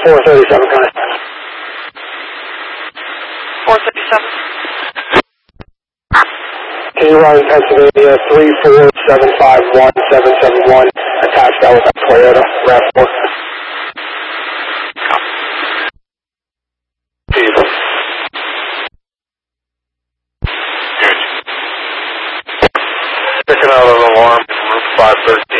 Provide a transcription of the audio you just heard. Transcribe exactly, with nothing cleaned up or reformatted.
four thirty-seven, contact. four thirty-seven. Can you run Pennsylvania three four seven five one seven seven one, attached that with that Toyota RAV four? Good. Picking out an alarm from Route five thirty.